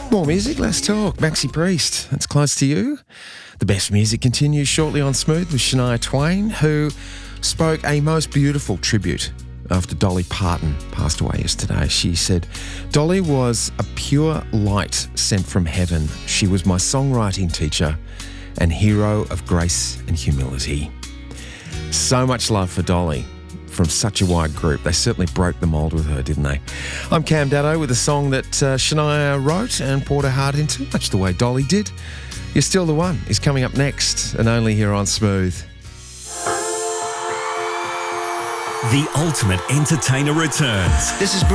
More music, less talk. Maxi Priest, that's close to you. The best music continues shortly on Smooth with Shania Twain, who spoke a most beautiful tribute after Dolly Parton passed away yesterday. She said, "Dolly was a pure light sent from heaven. She was my songwriting teacher and hero of grace and humility." So much love for Dolly from such a wide group. They certainly broke the mould with her, didn't they? I'm Cam Daddo with a song that Shania wrote and poured her heart into, much the way Dolly did. You're Still the One is coming up next, and only here on Smooth. The ultimate entertainer returns. This is